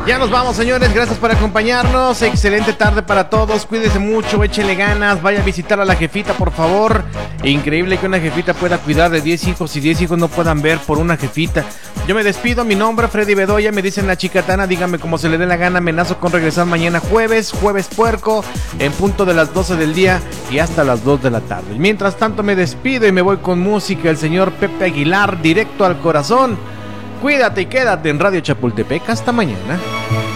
Ya nos vamos, señores, gracias por acompañarnos. Excelente tarde para todos, cuídense mucho, échele ganas, vaya a visitar a la jefita, por favor. Increíble que una jefita pueda cuidar de 10 hijos y 10 hijos no puedan ver por una jefita. Yo me despido, mi nombre es Freddy Bedoya, me dicen la chicatana, dígame como se le dé la gana, amenazo con regresar mañana jueves puerco, en punto de las 12 del día y hasta las 2 de la tarde. Mientras tanto me despido y me voy con música, el señor Pepe Aguilar, directo al corazón. Cuídate y quédate en Radio Chapultepec. Hasta mañana.